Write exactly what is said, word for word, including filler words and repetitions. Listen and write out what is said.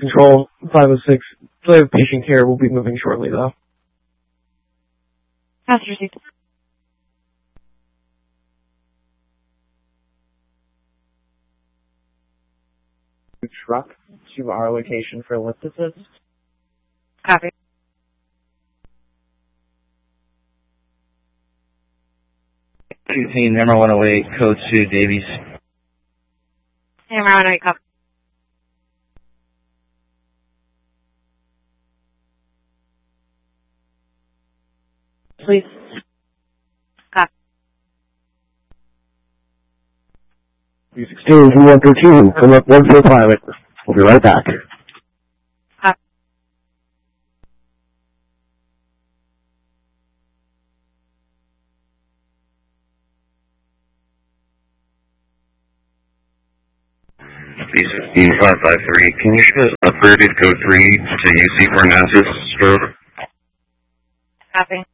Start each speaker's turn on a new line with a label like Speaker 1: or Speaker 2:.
Speaker 1: Control, five oh six. So I have patient care. We'll be moving shortly, though.
Speaker 2: Passenger seat.
Speaker 3: Truck to our location for lift assist.
Speaker 2: Copy.
Speaker 4: Team number one oh eight, code two, Davies.
Speaker 2: Number one oh eight, copy.
Speaker 3: Please.
Speaker 2: Copy.
Speaker 5: three sixteen, two one thirteen, come up one for the pilot. We'll be right back.
Speaker 2: Copy.
Speaker 6: three sixteen, five five three, can you show us upgraded code three to U C for analysis stroke?
Speaker 2: Copy.